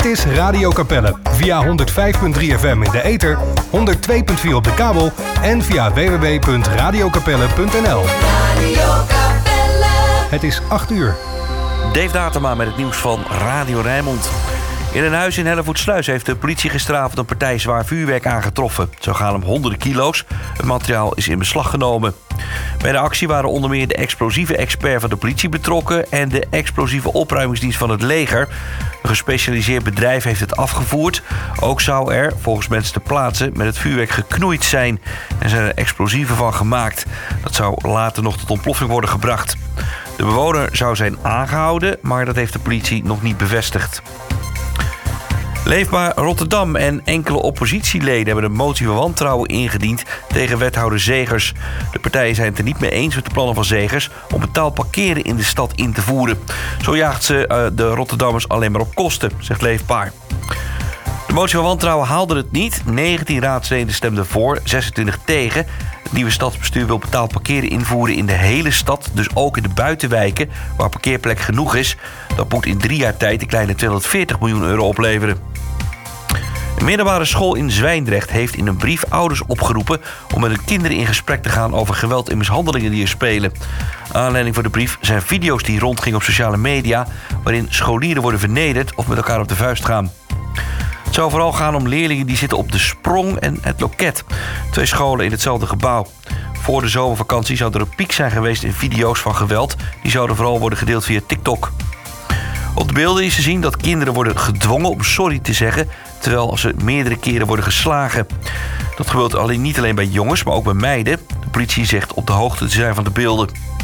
is Radio Capelle. Via 105.3 FM in de ether, 102.4 op de kabel en via www.radiocapelle.nl. Het is 8 uur. Dave Datema met het nieuws van Radio Rijnmond. In een huis in Hellevoetsluis heeft de politie gisteravond een partij zwaar vuurwerk aangetroffen. Het zou gaan om honderden kilo's. Het materiaal is in beslag genomen. Bij de actie waren onder meer de explosieve expert van de politie betrokken en de explosieve opruimingsdienst van het leger. Een gespecialiseerd bedrijf heeft het afgevoerd. Ook zou er, volgens mensen ter plaatse, met het vuurwerk geknoeid zijn en zijn er explosieven van gemaakt. Dat zou later nog tot ontploffing worden gebracht. De bewoner zou zijn aangehouden, maar dat heeft de politie nog niet bevestigd. Leefbaar Rotterdam en enkele oppositieleden hebben een motie van wantrouwen ingediend tegen wethouder Zegers. De partijen zijn het er niet mee eens met de plannen van Zegers om betaald parkeren in de stad in te voeren. Zo jaagt ze de Rotterdammers alleen maar op kosten, zegt Leefbaar. De motie van wantrouwen haalde het niet. 19 raadsleden stemden voor, 26 tegen. Het nieuwe stadsbestuur wil betaald parkeren invoeren in de hele stad, dus ook in de buitenwijken waar parkeerplek genoeg is. Dat moet in 3 jaar tijd een kleine 240 miljoen euro opleveren. Een middelbare school in Zwijndrecht heeft in een brief ouders opgeroepen om met hun kinderen in gesprek te gaan over geweld en mishandelingen die er spelen. Aanleiding voor de brief zijn video's die rondgingen op sociale media waarin scholieren worden vernederd of met elkaar op de vuist gaan. Het zou vooral gaan om leerlingen die zitten op de Sprong en het Loket. 2 scholen in hetzelfde gebouw. Voor de zomervakantie zou er een piek zijn geweest in video's van geweld. Die zouden vooral worden gedeeld via TikTok. Op de beelden is te zien dat kinderen worden gedwongen om sorry te zeggen, terwijl ze meerdere keren worden geslagen. Dat gebeurt niet alleen bij jongens, maar ook bij meiden. De politie zegt op de hoogte te zijn van de beelden.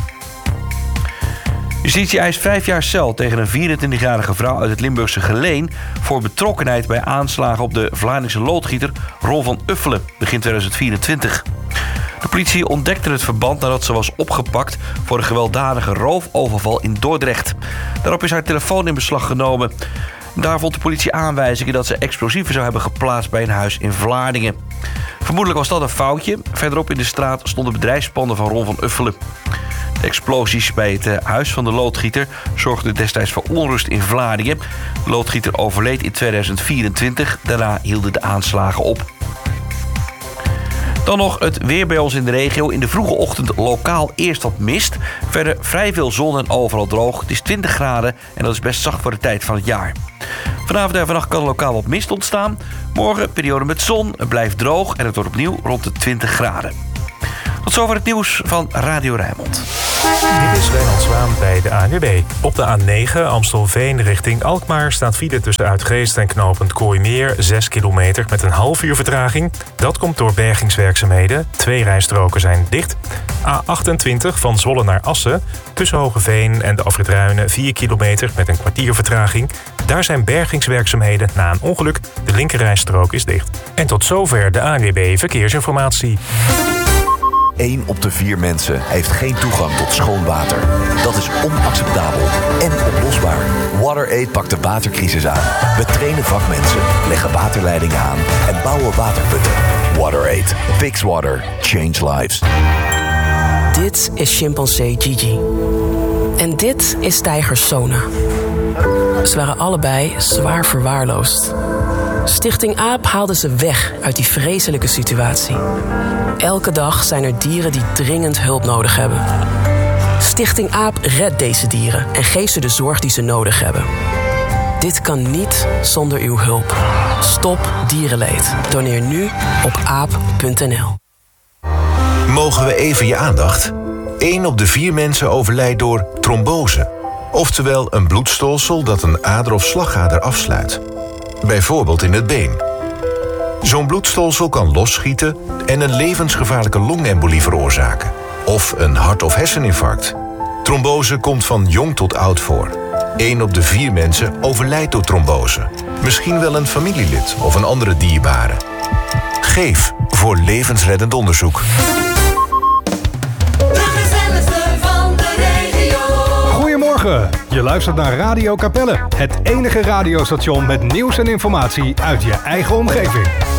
Justitie eist 5 jaar cel tegen een 24-jarige vrouw uit het Limburgse Geleen voor betrokkenheid bij aanslagen op de Vlaardingse loodgieter Ron van Uffelen begin 2024. De politie ontdekte het verband nadat ze was opgepakt voor een gewelddadige roofoverval in Dordrecht. Daarop is haar telefoon in beslag genomen. Daar vond de politie aanwijzingen dat ze explosieven zou hebben geplaatst bij een huis in Vlaardingen. Vermoedelijk was dat een foutje. Verderop in de straat stonden bedrijfspanden van Ron van Uffelen. De explosies bij het huis van de loodgieter zorgden destijds voor onrust in Vlaardingen. De loodgieter overleed in 2024. Daarna hielden de aanslagen op. Dan nog het weer bij ons in de regio. In de vroege ochtend lokaal eerst wat mist. Verder vrij veel zon en overal droog. Het is 20 graden en dat is best zacht voor de tijd van het jaar. Vanavond en vannacht kan lokaal wat mist ontstaan. Morgen periode met zon, het blijft droog en het wordt opnieuw rond de 20 graden. Tot zover het nieuws van Radio Rijnmond. Dit is Wijnand Zwaan bij de ANWB. Op de A9 Amstelveen richting Alkmaar staat file tussen Uitgeest en knooppunt Kooimeer 6 kilometer met een half uur vertraging. Dat komt door bergingswerkzaamheden. 2 rijstroken zijn dicht. A28 van Zwolle naar Assen tussen Hogeveen en de afrit Ruinen 4 kilometer met een kwartier vertraging. Daar zijn bergingswerkzaamheden na een ongeluk. De linkerrijstrook is dicht. En tot zover de ANWB Verkeersinformatie. 1 op de 4 mensen heeft geen toegang tot schoon water. Dat is onacceptabel en oplosbaar. WaterAid pakt de watercrisis aan. We trainen vakmensen, leggen waterleidingen aan en bouwen waterputten. WaterAid. Fix water. Change lives. Dit is chimpansee Gigi. En dit is tijger Sona. Ze waren allebei zwaar verwaarloosd. Stichting AAP haalde ze weg uit die vreselijke situatie. Elke dag zijn er dieren die dringend hulp nodig hebben. Stichting AAP redt deze dieren en geeft ze de zorg die ze nodig hebben. Dit kan niet zonder uw hulp. Stop dierenleed. Doneer nu op aap.nl. Mogen we even je aandacht? 1 op de 4 mensen overlijdt door trombose. Oftewel een bloedstolsel dat een ader of slagader afsluit. Bijvoorbeeld in het been. Zo'n bloedstolsel kan losschieten en een levensgevaarlijke longembolie veroorzaken. Of een hart- of herseninfarct. Trombose komt van jong tot oud voor. 1 op de 4 mensen overlijdt door trombose. Misschien wel een familielid of een andere dierbare. Geef voor levensreddend onderzoek. Goedemorgen, je luistert naar Radio Capelle. Het enige radiostation met nieuws en informatie uit je eigen omgeving.